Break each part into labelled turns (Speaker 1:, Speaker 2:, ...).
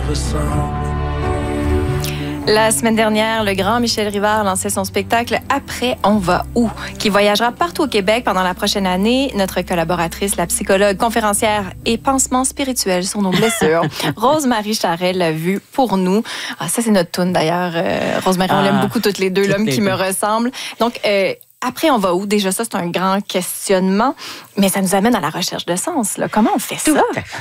Speaker 1: ressemble.
Speaker 2: La semaine dernière, le grand Michel Rivard lançait son spectacle « Après, on va où ?», qui voyagera partout au Québec pendant la prochaine année. Notre collaboratrice, la psychologue, conférencière et pansement spirituel sur nos blessures, Rose-Marie Charest, l'a vu pour nous. Ah, ça, c'est notre toune d'ailleurs. Rose-Marie, on l'aime beaucoup toutes les deux, l'homme qui me ressemble. Donc, après, on va où? Déjà, ça, c'est un grand questionnement, mais ça nous amène à la recherche de sens. Là. Comment on fait ça?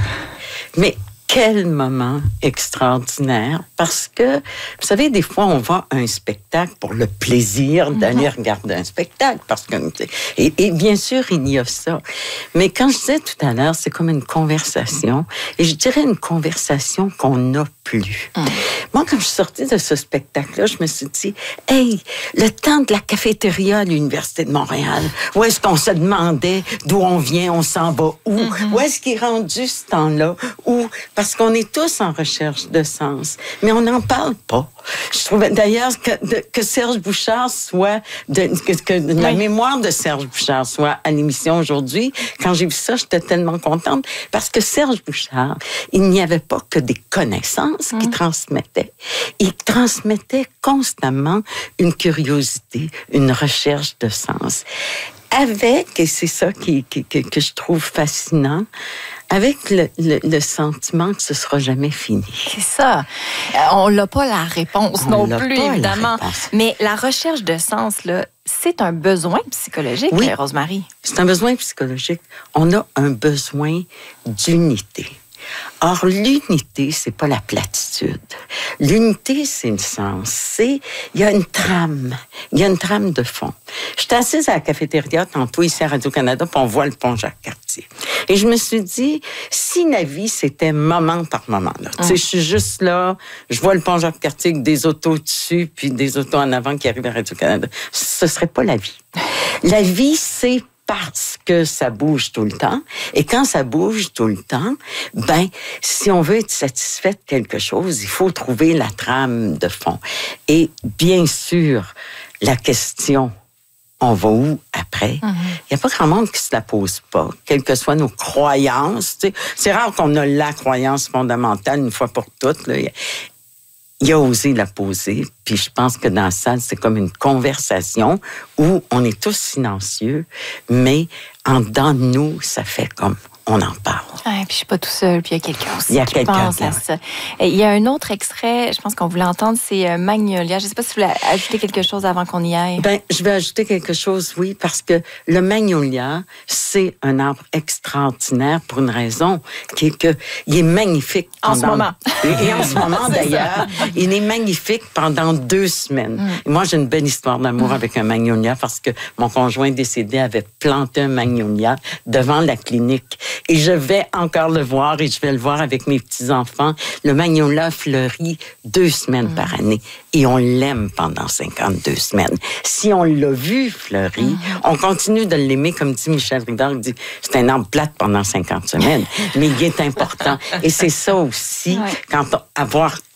Speaker 3: Mais quel moment extraordinaire, parce que, vous savez, des fois, on va à un spectacle pour le plaisir d'aller regarder un spectacle, parce que, et bien sûr, il y a ça. Mais quand je disais tout à l'heure, c'est comme une conversation, et je dirais une conversation qu'on n'a plus. Moi, quand je suis sortie de ce spectacle-là, je me suis dit, hey, le temps de la cafétéria à l'Université de Montréal, où est-ce qu'on se demandait d'où on vient, on s'en va où? Où est-ce qu'il est rendu ce temps-là? Où? Parce qu'on est tous en recherche de sens, mais on n'en parle pas. Je trouvais d'ailleurs que Serge Bouchard soit, que la mémoire de Serge Bouchard soit à l'émission aujourd'hui. Quand j'ai vu ça, j'étais tellement contente parce que Serge Bouchard, il n'y avait pas que des connaissances qu'il transmettait. Il transmettait constamment une curiosité, une recherche de sens. Avec, et c'est ça que je trouve fascinant, avec le sentiment que ce sera jamais fini.
Speaker 2: C'est ça. On n'a pas la réponse non plus, évidemment. Mais la recherche de sens, là, c'est un besoin psychologique,
Speaker 3: oui,
Speaker 2: Rose-Marie.
Speaker 3: C'est un besoin psychologique. On a un besoin d'unité. Or, l'unité, c'est pas la platitude. L'unité, c'est le sens. Il y a une trame. Il y a une trame de fond. J'étais assise à la cafétéria tantôt ici à Radio-Canada, puis on voit le pont Jacques-Cartier. Et je me suis dit, si la vie, c'était moment par moment, là. Tu sais, je suis juste là, je vois le pont Jacques-Cartier avec des autos dessus, puis des autos en avant qui arrivent à Radio-Canada. Ce serait pas la vie. La vie, c'est parce que ça bouge tout le temps. Et quand ça bouge tout le temps, ben, si on veut être satisfait de quelque chose, il faut trouver la trame de fond. Et bien sûr, la question, on va où après? Il n'y a pas grand monde qui se la pose pas, quelles que soient nos croyances. Tu sais. C'est rare qu'on a la croyance fondamentale une fois pour toutes, là. Il a osé la poser, puis je pense que dans la salle, c'est comme une conversation où on est tous silencieux, mais en dedans de nous, ça fait comme on en parle.
Speaker 2: Ouais, puis je suis pas tout seul, puis il y a quelqu'un aussi
Speaker 3: qui
Speaker 2: pense à ça. Il y a un autre extrait, je pense qu'on voulait entendre, c'est Magnolia. Je sais pas si vous voulez ajouter quelque chose avant qu'on y aille.
Speaker 3: Ben, je vais ajouter quelque chose, oui, parce que le Magnolia, c'est un arbre extraordinaire pour une raison, qui est que il est magnifique
Speaker 2: en ce moment.
Speaker 3: Et en ce moment, d'ailleurs, il est magnifique pendant 2 semaines. Et moi, j'ai une belle histoire d'amour avec un Magnolia parce que mon conjoint décédé avait planté un Magnolia devant la clinique. Et je vais encore le voir et je vais le voir avec mes petits-enfants. Le Magnolia fleurit 2 semaines par année et on l'aime pendant 52 semaines. Si on l'a vu fleurir, on continue de l'aimer, comme dit Michel Rivard, il dit, c'est un arbre plate pendant 50 semaines, mais il est important. Et c'est ça aussi, quand avoir